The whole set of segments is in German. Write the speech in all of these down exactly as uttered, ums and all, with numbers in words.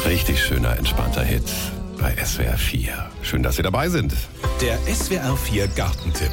Richtig schöner, entspannter Hit bei S W R vier. Schön, dass Sie dabei sind. Der S W R vier Gartentipp.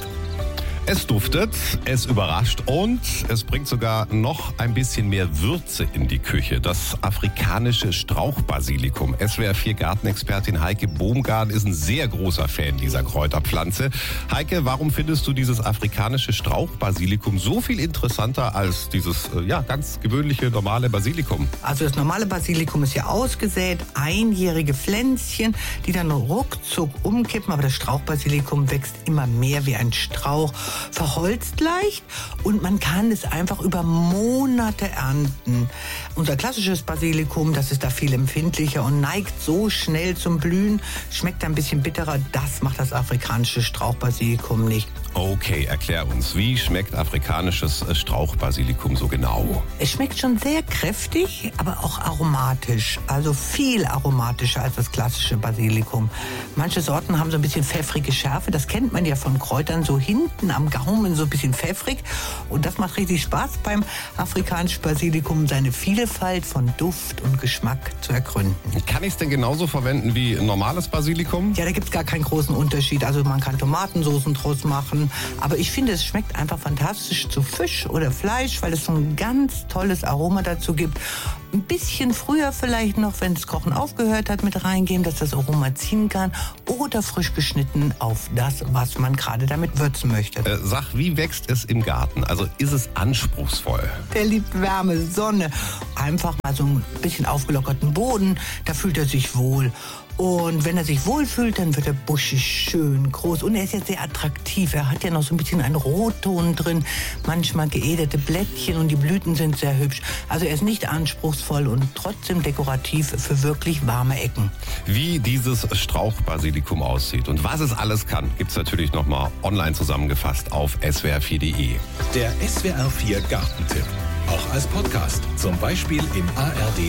Es duftet, es überrascht und es bringt sogar noch ein bisschen mehr Würze in die Küche. Das afrikanische Strauchbasilikum. S W R vier Gartenexpertin Heike Bohmgarten ist ein sehr großer Fan dieser Kräuterpflanze. Heike, warum findest du dieses afrikanische Strauchbasilikum so viel interessanter als dieses ja, ganz gewöhnliche, normale Basilikum? Also das normale Basilikum ist ja ausgesät, einjährige Pflänzchen, die dann ruckzuck umkippen. Aber das Strauchbasilikum wächst immer mehr wie ein Strauch, verholzt leicht und man kann es einfach über Monate ernten. Unser klassisches Basilikum, das ist da viel empfindlicher und neigt so schnell zum Blühen, schmeckt ein bisschen bitterer. Das macht das afrikanische Strauchbasilikum nicht. Okay, erklär uns, wie schmeckt afrikanisches Strauchbasilikum so genau? Es schmeckt schon sehr kräftig, aber auch aromatisch. Also viel aromatischer als das klassische Basilikum. Manche Sorten haben so ein bisschen pfeffrige Schärfe. Das kennt man ja von Kräutern, so hinten am Gaumen so ein bisschen pfeffrig. Und das macht richtig Spaß beim afrikanischen Basilikum, seine Vielfalt von Duft und Geschmack zu ergründen. Kann ich es denn genauso verwenden wie normales Basilikum? Ja, da gibt es gar keinen großen Unterschied. Also man kann Tomatensoßen draus machen. Aber ich finde, es schmeckt einfach fantastisch zu Fisch oder Fleisch, weil es so ein ganz tolles Aroma dazu gibt. Ein bisschen früher vielleicht noch, wenn das Kochen aufgehört hat, mit reingeben, dass das Aroma ziehen kann. Oder frisch geschnitten auf das, was man gerade damit würzen möchte. Äh, sag, wie wächst es im Garten? Also ist es anspruchsvoll? Der liebt Wärme, Sonne. Einfach mal so ein bisschen aufgelockerten Boden, da fühlt er sich wohl. Und wenn er sich wohlfühlt, dann wird er buschig, schön, groß. Und er ist ja sehr attraktiv. Er hat ja noch so ein bisschen einen Rotton drin, manchmal geäderte Blättchen und die Blüten sind sehr hübsch. Also er ist nicht anspruchsvoll und trotzdem dekorativ für wirklich warme Ecken. Wie dieses Strauchbasilikum aussieht und was es alles kann, gibt's natürlich nochmal online zusammengefasst auf S W R vier Punkt de. Der S W R vier Gartentipp. Auch als Podcast, zum Beispiel im A R D